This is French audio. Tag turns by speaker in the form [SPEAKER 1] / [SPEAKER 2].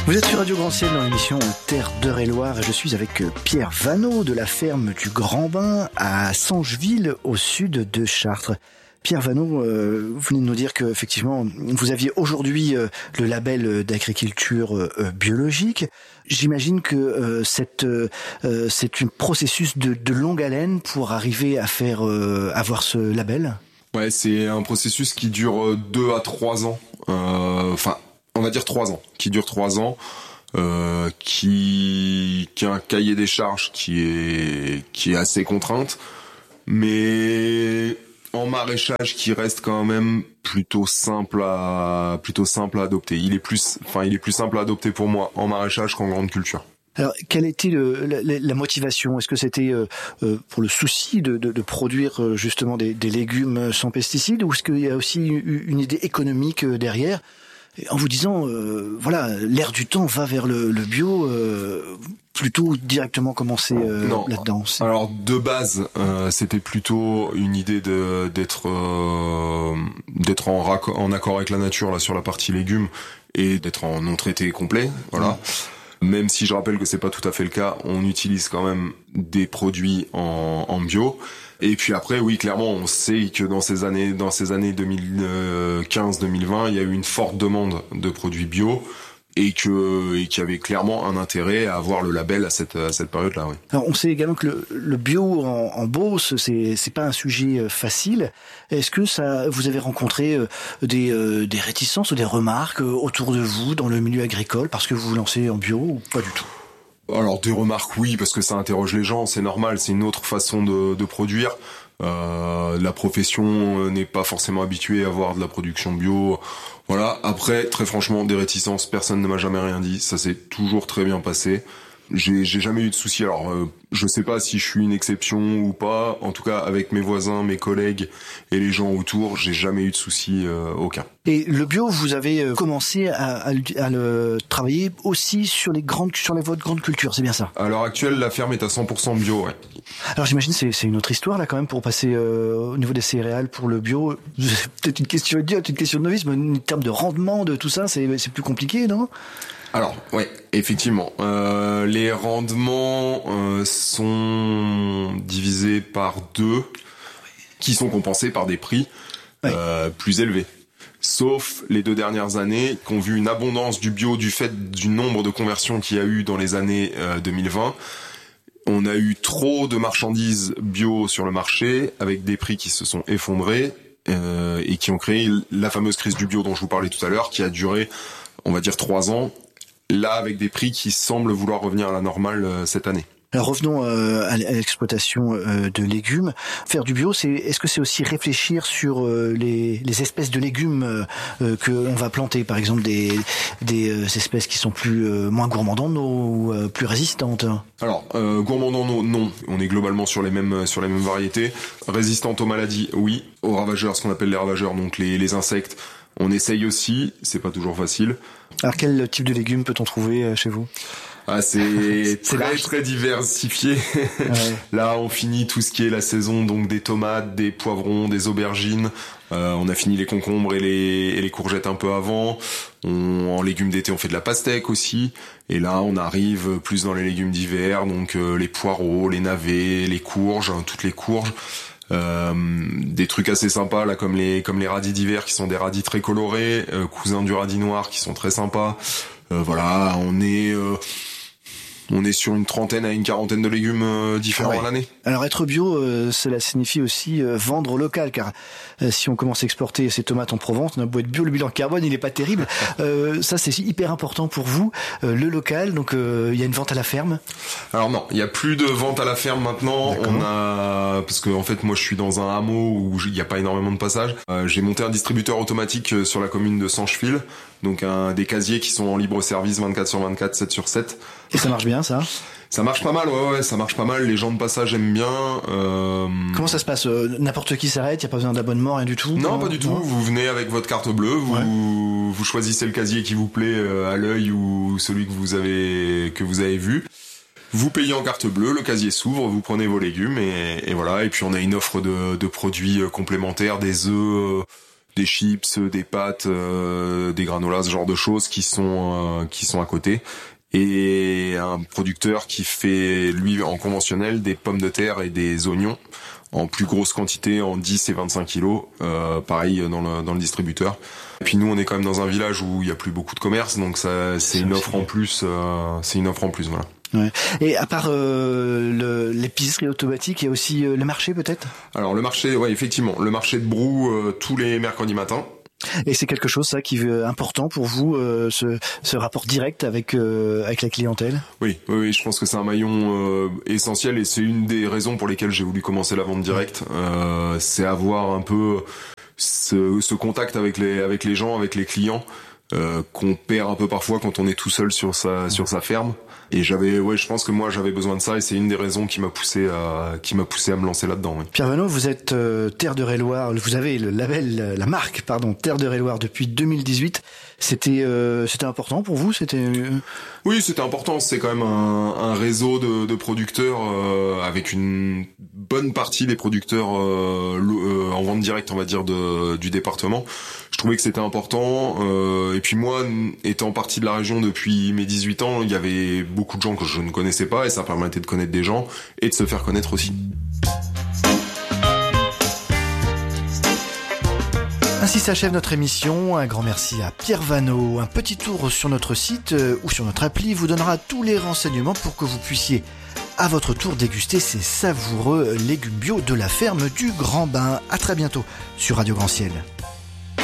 [SPEAKER 1] Vous êtes sur Radio Grand Ciel dans l'émission Terre d'Eure-et-Loire et je suis avec Pierre Vanneau de la ferme du Grand Bain à Sangeville au sud de Chartres. Pierre Vanneau, vous venez de nous dire que effectivement vous aviez aujourd'hui le label d'agriculture biologique. J'imagine que c'est un processus de longue haleine pour arriver à faire avoir ce label.
[SPEAKER 2] Ouais, c'est un processus qui dure 2 à 3 ans. On va dire 3 ans, qui dure 3 ans, qui a un cahier des charges qui est assez contrainte, mais en maraîchage qui reste quand même plutôt simple à adopter. Il est plus simple à adopter pour moi en maraîchage qu'en grande culture.
[SPEAKER 1] Alors, quelle était la motivation ? Est-ce que c'était pour le souci de produire justement des légumes sans pesticides, ou est-ce qu'il y a aussi une idée économique derrière ? En vous disant, l'ère du temps va vers le bio, plutôt directement commencer là-dedans.
[SPEAKER 2] Alors de base, c'était plutôt une idée d'être en accord avec la nature là sur la partie légumes et d'être en non traité complet, voilà. Même si je rappelle que c'est pas tout à fait le cas, on utilise quand même des produits en bio. Et puis après, oui, clairement, on sait que dans ces années 2015-2020, il y a eu une forte demande de produits bio et qu'il y avait clairement un intérêt à avoir le label à cette période-là, oui.
[SPEAKER 1] Alors, on sait également que le bio en Beauce, c'est pas un sujet facile. Est-ce que vous avez rencontré des réticences ou des remarques autour de vous dans le milieu agricole parce que vous vous lancez en bio ou pas du tout ?
[SPEAKER 2] Alors des remarques, oui, parce que ça interroge les gens, c'est normal, c'est une autre façon de produire. La profession n'est pas forcément habituée à avoir de la production bio. Voilà. Après, très franchement, des réticences, personne ne m'a jamais rien dit. Ça s'est toujours très bien passé. J'ai jamais eu de soucis. Alors, je sais pas si je suis une exception ou pas. En tout cas, avec mes voisins, mes collègues et les gens autour, j'ai jamais eu de soucis aucun.
[SPEAKER 1] Et le bio, vous avez commencé à le travailler aussi sur votre grande culture, c'est bien ça ?
[SPEAKER 2] À l'heure actuelle, la ferme est à 100% bio, ouais.
[SPEAKER 1] Alors j'imagine c'est une autre histoire là quand même pour passer au niveau des céréales pour le bio. C'est peut-être une question idiote, une question de novice, mais en termes de rendement de tout ça, c'est plus compliqué, non ?
[SPEAKER 2] Alors, ouais, effectivement. Les rendements sont divisés par 2, qui sont compensés par des prix plus élevés. Sauf les 2 dernières années, qui ont vu une abondance du bio du fait du nombre de conversions qu'il y a eu dans les années 2020. On a eu trop de marchandises bio sur le marché, avec des prix qui se sont effondrés et qui ont créé la fameuse crise du bio dont je vous parlais tout à l'heure, qui a duré, on va dire, 3 ans. Là, avec des prix qui semblent vouloir revenir à la normale cette année.
[SPEAKER 1] Alors revenons à l'exploitation de légumes. Faire du bio, est-ce que c'est aussi réfléchir sur les espèces de légumes que on va planter, par exemple des espèces qui sont moins gourmandes ou plus résistantes?
[SPEAKER 2] Alors gourmandes non, on est globalement sur les mêmes variétés. Résistantes aux maladies, oui. Aux ravageurs, ce qu'on appelle les ravageurs, donc les insectes. On essaye aussi, c'est pas toujours facile.
[SPEAKER 1] Alors quel type de légumes peut-on trouver chez vous ?
[SPEAKER 2] C'est très diversifié. Ouais. Là, on finit tout ce qui est la saison, donc des tomates, des poivrons, des aubergines. On a fini les concombres et les courgettes un peu avant. En légumes d'été, on fait de la pastèque aussi. Et là, on arrive plus dans les légumes d'hiver, donc les poireaux, les navets, les courges, toutes les courges. Des trucs assez sympas là comme les radis d'hiver qui sont des radis très colorés, cousins du radis noir qui sont très sympas. Voilà, on est sur une 30aine à une 40aine de légumes différents à l'année.
[SPEAKER 1] Alors être bio, cela signifie aussi vendre local, car si on commence à exporter ces tomates en Provence, on a beau être bio, le bilan carbone il est pas terrible. Ça c'est hyper important pour vous, le local. Donc il y a une vente à la ferme.
[SPEAKER 2] Alors non, il y a plus de vente à la ferme maintenant. D'accord. Parce que en fait moi je suis dans un hameau où il y a pas énormément de passages. J'ai monté un distributeur automatique sur la commune de Sangeville. Donc des casiers qui sont en libre service 24/24, 7/7.
[SPEAKER 1] Et ça marche bien, ça ?
[SPEAKER 2] Ça marche pas mal, ouais, ça marche pas mal. Les gens de passage aiment bien.
[SPEAKER 1] Comment ça se passe ? N'importe qui s'arrête, y a pas besoin d'abonnement, rien du tout ?
[SPEAKER 2] Non, pas du tout. Vous venez avec votre carte bleue, vous choisissez le casier qui vous plaît à l'œil ou celui que vous avez vu. Vous payez en carte bleue, le casier s'ouvre, vous prenez vos légumes et voilà. Et puis on a une offre de produits complémentaires, des œufs des chips, des pâtes, des granolas, ce genre de choses qui sont à côté. Et un producteur qui fait, lui, en conventionnel, des pommes de terre et des oignons en plus grosse quantité, en 10 et 25 kilos, pareil dans le distributeur. Et puis nous, on est quand même dans un village où il y a plus beaucoup de commerce, donc ça, c'est une offre en plus, voilà.
[SPEAKER 1] Ouais. Et à part l'épicerie automatique, il y a aussi le marché peut-être ?
[SPEAKER 2] Alors le marché, ouais, effectivement, le marché de Brou tous les mercredis matins.
[SPEAKER 1] Et c'est quelque chose ça qui est important pour vous, ce rapport direct avec la clientèle ?
[SPEAKER 2] Oui, je pense que c'est un maillon essentiel et c'est une des raisons pour lesquelles j'ai voulu commencer la vente directe. C'est avoir un peu ce contact avec les gens, avec les clients qu'on perd un peu parfois quand on est tout seul sur sa ferme. Et je pense que moi j'avais besoin de ça et c'est une des raisons qui m'a poussé à me lancer là-dedans. Ouais.
[SPEAKER 1] Pierre Vanneau, vous êtes Terre de Réloir, vous avez le label, la marque, Terre de Réloir depuis 2018. C'était important pour vous,
[SPEAKER 2] Oui, c'était important. C'est quand même un réseau de producteurs avec une bonne partie des producteurs en vente directe, on va dire, du département. Je trouvais que c'était important. Et puis moi, étant parti de la région depuis mes 18 ans, il y avait beaucoup de gens que je ne connaissais pas et ça permettait de connaître des gens et de se faire connaître aussi.
[SPEAKER 1] Ainsi s'achève notre émission. Un grand merci à Pierre Vanneau. Un petit tour sur notre site ou sur notre appli vous donnera tous les renseignements pour que vous puissiez à votre tour déguster ces savoureux légumes bio de la ferme du Grand Bain. À très bientôt sur Radio Grand Ciel.